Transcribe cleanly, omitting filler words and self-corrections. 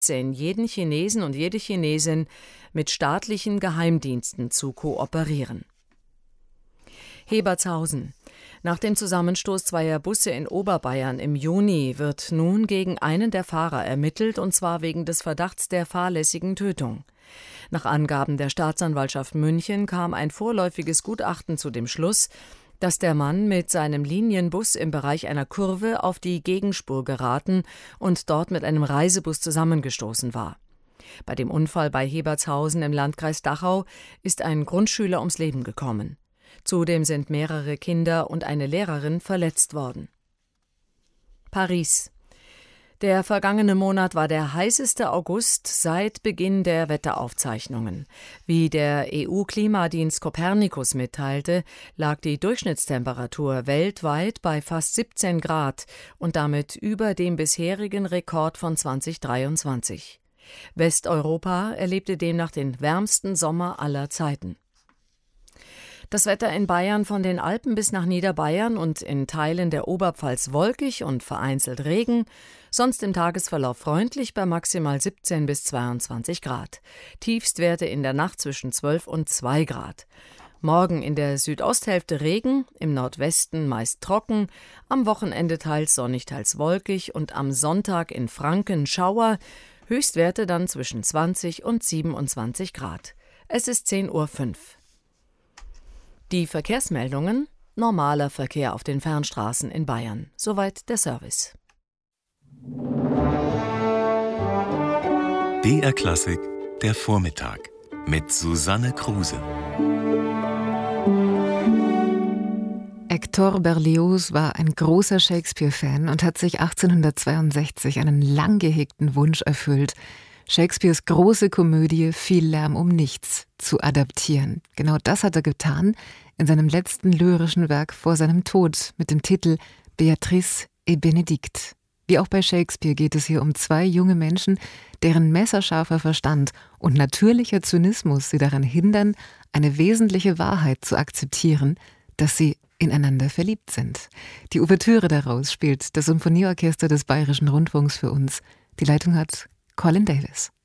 jeden Chinesen und jede Chinesin mit staatlichen Geheimdiensten zu kooperieren. Hebertshausen. Nach dem Zusammenstoß zweier Busse in Oberbayern im Juni wird nun gegen einen der Fahrer ermittelt, und zwar wegen des Verdachts der fahrlässigen Tötung. Nach Angaben der Staatsanwaltschaft München kam ein vorläufiges Gutachten zu dem Schluss, dass der Mann mit seinem Linienbus im Bereich einer Kurve auf die Gegenspur geraten und dort mit einem Reisebus zusammengestoßen war. Bei dem Unfall bei Hebertshausen im Landkreis Dachau ist ein Grundschüler ums Leben gekommen. Zudem sind mehrere Kinder und eine Lehrerin verletzt worden. Paris. Der vergangene Monat war der heißeste August seit Beginn der Wetteraufzeichnungen. Wie der EU-Klimadienst Copernicus mitteilte, lag die Durchschnittstemperatur weltweit bei fast 17 Grad und damit über dem bisherigen Rekord von 2023. Westeuropa erlebte demnach den wärmsten Sommer aller Zeiten. Das Wetter in Bayern von den Alpen bis nach Niederbayern und in Teilen der Oberpfalz wolkig und vereinzelt Regen, sonst im Tagesverlauf freundlich bei maximal 17 bis 22 Grad. Tiefstwerte in der Nacht zwischen 12 und 2 Grad. Morgen in der Südosthälfte Regen, im Nordwesten meist trocken, am Wochenende teils sonnig, teils wolkig und am Sonntag in Franken Schauer, Höchstwerte dann zwischen 20 und 27 Grad. Es ist 10:05 Uhr. Die Verkehrsmeldungen: normaler Verkehr auf den Fernstraßen in Bayern. Soweit der Service. BR Klassik, der Vormittag mit Susanne Kruse. Hector Berlioz war ein großer Shakespeare-Fan und hat sich 1862 einen lang gehegten Wunsch erfüllt, Shakespeares große Komödie »Viel Lärm um nichts« zu adaptieren. Genau das hat er getan in seinem letzten lyrischen Werk vor seinem Tod mit dem Titel »Beatrice et Benedict«. Wie auch bei Shakespeare geht es hier um zwei junge Menschen, deren messerscharfer Verstand und natürlicher Zynismus sie daran hindern, eine wesentliche Wahrheit zu akzeptieren, dass sie ineinander verliebt sind. Die Ouvertüre daraus spielt das Symphonieorchester des Bayerischen Rundfunks für uns. Die Leitung hat Colin Davis.